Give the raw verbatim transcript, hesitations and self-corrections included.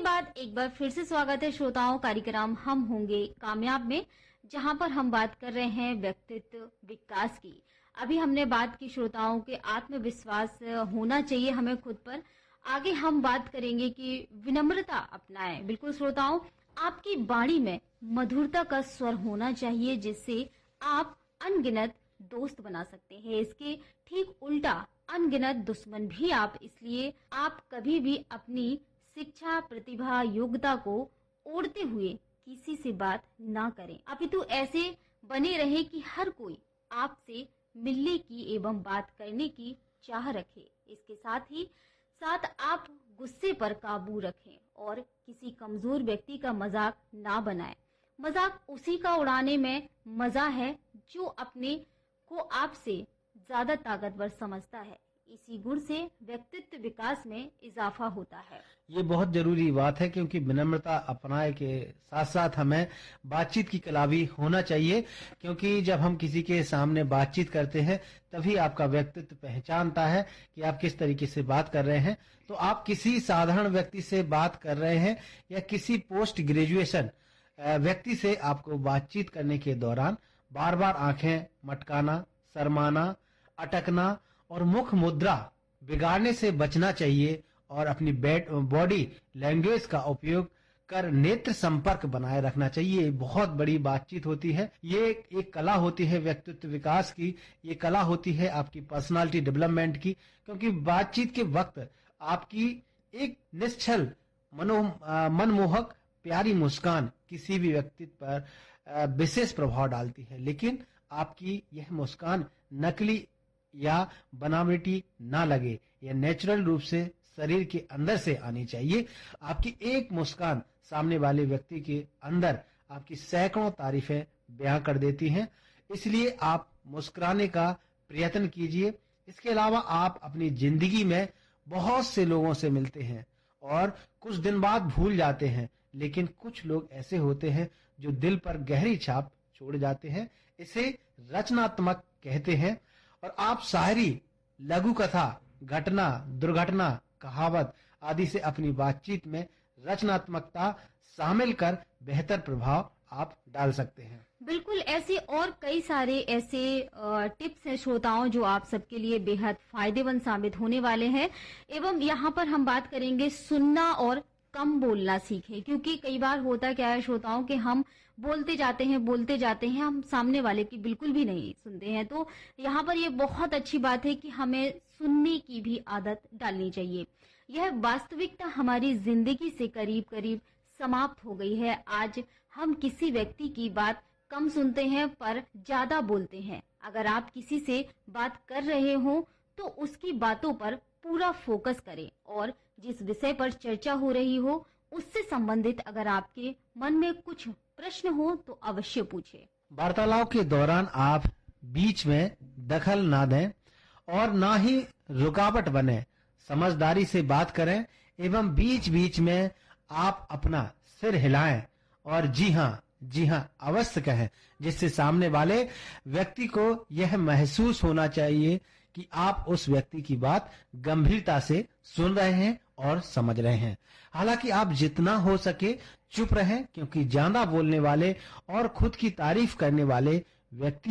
बाद एक बार फिर से स्वागत है श्रोताओं कार्यक्रम हम होंगे कामयाब में, जहां पर हम बात कर रहे हैं व्यक्तित्व विकास की। अभी हमने बात की श्रोताओं के आत्मविश्वास होना चाहिए हमें खुद पर। आगे हम बात करेंगे कि विनम्रता अपनाएं। बिल्कुल श्रोताओं, आपकी वाणी में मधुरता का स्वर होना चाहिए, जिससे आप अनगिनत दोस्त बना सकते हैं। इसके ठीक उल्टा अनगिनत दुश्मन भी आप, इसलिए आप कभी भी अपनी शिक्षा, प्रतिभा, योग्यता को ओढ़ते हुए किसी से बात ना करें, अपितु ऐसे बने रहे कि हर कोई आपसे मिलने की एवं बात करने की चाह रखे। इसके साथ ही साथ आप गुस्से पर काबू रखें और किसी कमजोर व्यक्ति का मजाक ना बनाएं। मजाक उसी का उड़ाने में मजा है जो अपने को आपसे ज्यादा ताकतवर समझता है। इसी गुण से व्यक्तित्व विकास में इजाफा होता है। ये बहुत जरूरी बात है, क्योंकि विनम्रता अपनाए के साथ साथ हमें बातचीत की कला भी होना चाहिए, क्योंकि जब हम किसी के सामने बातचीत करते हैं तभी आपका व्यक्तित्व पहचानता है कि आप किस तरीके से बात कर रहे हैं। तो आप किसी साधारण व्यक्ति से बात कर रहे हैं या किसी पोस्ट ग्रेजुएशन व्यक्ति से आपको बातचीत करने के दौरान बार बार आंखें मटकाना, शर्माना, अटकना और मुख मुद्रा बिगाड़ने से बचना चाहिए और अपनी बॉडी लैंग्वेज का उपयोग कर नेत्र संपर्क बनाए रखना चाहिए। ये बहुत बड़ी बातचीत होती है। ये एक, एक कला होती है व्यक्तित्व विकास की। ये कला होती है आपकी पर्सनालिटी डेवलपमेंट की, क्योंकि बातचीत के वक्त आपकी एक निश्चल मनो मनमोहक प्यारी मुस्कान किसी भी व्यक्ति पर विशेष प्रभाव डालती है, लेकिन आपकी यह मुस्कान नकली या बनावटी ना लगे, यह नेचुरल रूप से शरीर के अंदर से आनी चाहिए। आपकी एक मुस्कान सामने वाले व्यक्ति के अंदर आपकी सैकड़ों तारीफें बयां कर देती हैं, इसलिए आप मुस्कुराने का प्रयत्न कीजिए। इसके अलावा आप अपनी जिंदगी में बहुत से लोगों से मिलते हैं और कुछ दिन बाद भूल जाते हैं, लेकिन कुछ लोग ऐसे होते हैं जो दिल पर गहरी छाप छोड़ जाते हैं। इसे रचनात्मक कहते हैं। और आप शायरी, लघु कथा, घटना, दुर्घटना, कहावत आदि से अपनी बातचीत में रचनात्मकता शामिल कर बेहतर प्रभाव आप डाल सकते हैं। बिल्कुल, ऐसे और कई सारे ऐसे टिप्स हैं श्रोताओं जो आप सबके लिए बेहद फायदेमंद साबित होने वाले हैं। एवं यहाँ पर हम बात करेंगे सुनना और कम बोलना सीखें, क्योंकि कई बार होता क्या है श्रोताओं कि हम बोलते जाते हैं बोलते जाते हैं हम सामने वाले की बिल्कुल भी नहीं सुनते हैं। तो यहाँ पर ये बहुत अच्छी बात है कि हमें सुनने की भी आदत डालनी चाहिए। यह वास्तविकता हमारी जिंदगी से करीब करीब समाप्त हो गई है। आज हम किसी व्यक्ति की बात कम सुनते हैं पर ज्यादा बोलते हैं। अगर आप किसी से बात कर रहे हो तो उसकी बातों पर पूरा फोकस करें और जिस विषय पर चर्चा हो रही हो उससे संबंधित अगर आपके मन में कुछ प्रश्न हो तो अवश्य पूछें। वार्तालाप के दौरान आप बीच में दखल ना दें और ना ही रुकावट बने। समझदारी से बात करें एवं बीच बीच में आप अपना सिर हिलाएं और जी हाँ जी हाँ अवश्य कहें, जिससे सामने वाले व्यक्ति को यह महसूस होना चाहिए कि आप उस व्यक्ति की बात गंभीरता से सुन रहे हैं और समझ रहे हैं। हालांकि आप जितना हो सके चुप रहें, क्योंकि ज्यादा बोलने वाले और खुद की तारीफ करने वाले व्यक्ति